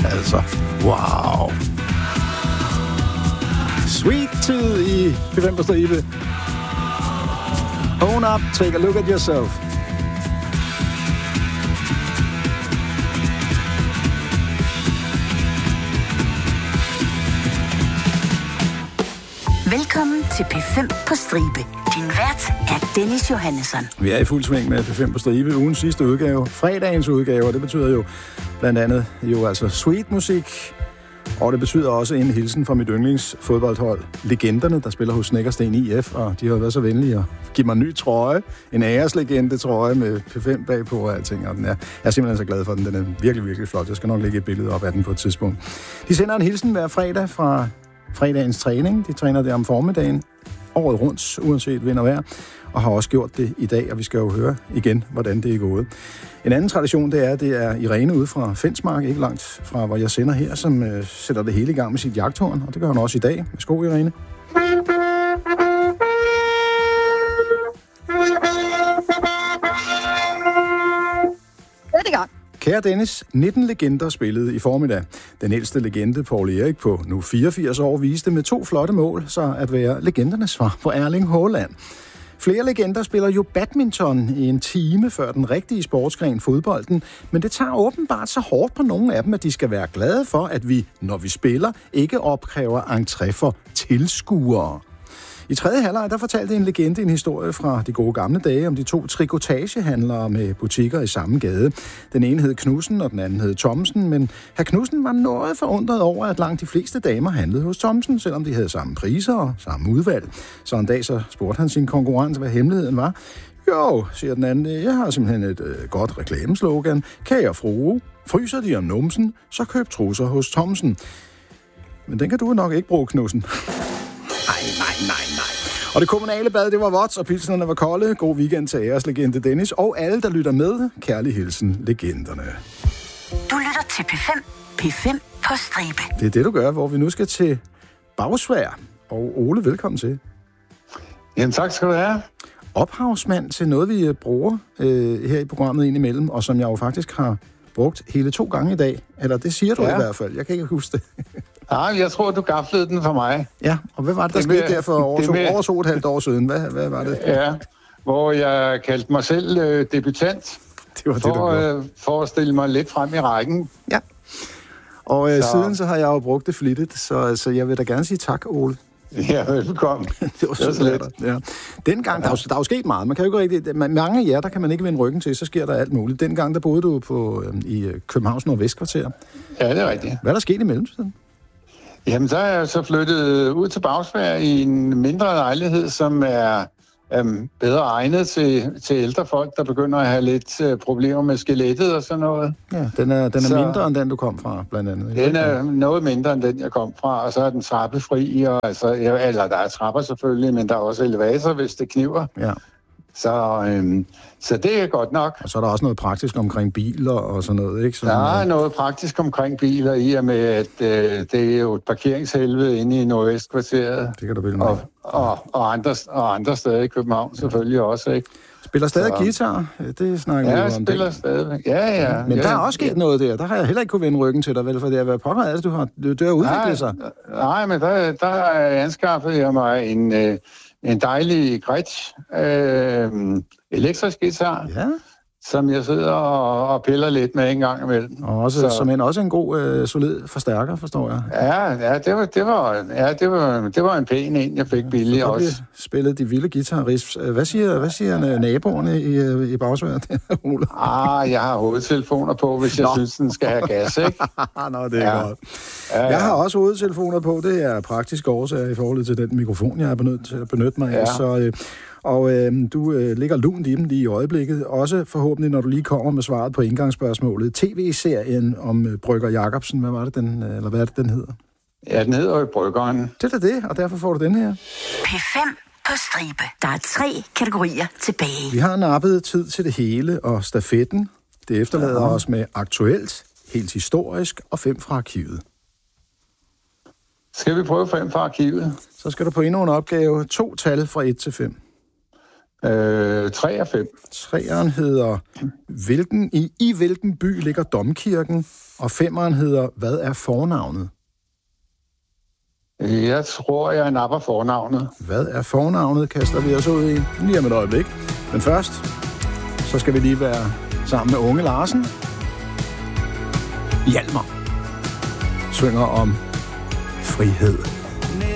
Altså, wow. Sweet tid i P5 på stribe. Own up, take a look at yourself. Velkommen til P5 på stribe. Din vært er Dennis Johannesson. Vi er i fuld sving med P5 på stribe. Ugens sidste udgave, fredagens udgave, og det betyder jo blandt andet jo altså sweet musik. Og det betyder også en hilsen fra mit yndlingsfodboldhold, Legenderne, der spiller hos Snekkersten IF, og de har været så venlige at give mig en ny trøje, en æreslegende-trøje med P5 bagpå og alting, og den er, jeg er simpelthen så glad for den. Den er virkelig, virkelig flot. Jeg skal nok lægge et billede op af den på et tidspunkt. De sender en hilsen hver fredag fra fredagens træning. De træner det om formiddagen, året rundt, uanset vind og vejr, og har også gjort det i dag, og vi skal jo høre igen, hvordan det er gået. En anden tradition, det er Irene ude fra Fensmark, ikke langt fra, hvor jeg sender her, som sætter det hele i gang med sit jagthorn, og det gør hun også i dag. Værsgo, Irene. Det er gang. Kære Dennis, 19 legender spillede i formiddag. Den ældste legende, Poul Erik, på nu 84 år, viste med 2 flotte mål så at være legendernes svar på Erling Haaland. Flere legender spiller jo badminton i en time før den rigtige sportsgren fodbolden, men det tager åbenbart så hårdt på nogle af dem, at de skal være glade for, at vi, når vi spiller, ikke opkræver entré for tilskuere. I tredje halvleg, der fortalte en legende en historie fra de gode gamle dage om de 2 trikotagehandlere med butikker i samme gade. Den ene hed Knudsen, og den anden hed Thomsen, men hr. Knudsen var noget forundret over, at langt de fleste damer handlede hos Thomsen, selvom de havde samme priser og samme udvalg. Så en dag så spurgte han sin konkurrent, hvad hemmeligheden var. Jo, siger den anden, jeg har simpelthen et godt reklameslogan. Kære frue, fryser de om numsen, så køb trusser hos Thomsen. Men den kan du nok ikke bruge, Knudsen. Nej. Og det kommunale bad, det var vådt, og pilsnerne var kolde. God weekend til æreslegende Dennis, og alle, der lytter med. Kærlig hilsen, legenderne. Du lytter til P5. P5 på stribe. Det er det, du gør, hvor vi nu skal til Bagsværd. Og Ole, velkommen til. Jamen, tak skal du have. Ophavsmand til noget, vi bruger her i programmet indimellem, og som jeg jo faktisk har brugt hele 2 gange i dag. Eller det siger du i hvert fald. Jeg kan ikke huske det. Nej, jeg tror, du gaflede den for mig. Ja, og hvad var det, der skete der for over 2,5 år siden? Hvad var det? Ja, hvor jeg kaldte mig selv debutant. Det var det, du gjorde. For at stille mig lidt frem i rækken. Ja, og siden så har jeg jo brugt det flittigt, så jeg vil da gerne sige tak, Ole. Ja, velkommen. Det var så let. Ja. Dengang, der er jo sket meget. Man kan jo ikke rigtig... Mange af jer, der kan man ikke vende ryggen til, så sker der alt muligt. Dengang, der boede du i Københavns Nordvestkvarter. Ja, det er rigtigt. Hvad er der sket i mellemtiden? Jamen, så er jeg så flyttet ud til Bagsværd i en mindre lejlighed, som er bedre egnet til ældre folk, der begynder at have lidt problemer med skelettet og sådan noget. Ja, den er mindre end den, du kom fra, blandt andet. Den er noget mindre end den, jeg kom fra, og så er den trappefri, og eller der er trapper selvfølgelig, men der er også elevator, hvis det kniver. Ja. Så det er godt nok. Og så er der også noget praktisk omkring biler og sådan noget, ikke? Der er noget praktisk omkring biler i og med, at det er jo et parkeringshelvede inde i Nordvestkvarteret. Det kan du bilde mig. Og andre steder i København selvfølgelig også, ikke? Spiller stadig guitar? Det snakker vi om. Ja, spiller stadig. Ja. Men der er også sket noget der. Der har jeg heller ikke kunne vende ryggen til dig, vel? For det har været pågået, du har udviklet sig. Nej, men der anskaffede jeg mig en dejlig Gretsch elektrisk guitar, som jeg sidder og piller lidt med en gang imellem. Og også en god, solid forstærker, forstår jeg. Ja, det var en pæn en, jeg fik billig også. Så spillet de vilde guitarriffs. Hvad siger naboerne i Bagsværd? Jeg har hovedtelefoner på, hvis jeg synes, den skal have gas, ikke? Nå, det er godt. Ja. Jeg har også hovedtelefoner på. Det er praktiske årsager i forhold til den mikrofon, jeg er nødt til at benytte mig af. Så... du ligger lunt i dem lige i øjeblikket. Også forhåbentlig, når du lige kommer med svaret på indgangsspørgsmålet. TV-serien om Brygger Jacobsen, hvad er det, den hedder? Ja, den hedder jo Bryggeren. Det er det, og derfor får du den her. P5 på stribe. Der er 3 kategorier tilbage. Vi har nappet tid til det hele, og stafetten. Det efterlader os med aktuelt, helt historisk og 5 fra arkivet. Skal vi prøve 5 fra arkivet? Så skal du på endnu en opgave. 2 tal fra 1 til 5. 3 af 5. 3'eren hedder, i hvilken by ligger domkirken? Og 5'eren hedder, hvad er fornavnet? Jeg tror, jeg napper fornavnet. Hvad er fornavnet, kaster vi os ud i lige om et øjeblik. Men først, så skal vi lige være sammen med Unge Larsen. Hjalmar synger om frihed.